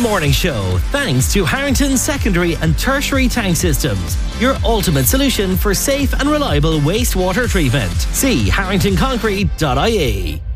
morning show thanks to Harrington Secondary and Tertiary Tank Systems, your ultimate solution for safe and reliable wastewater treatment. See harringtonconcrete.ie.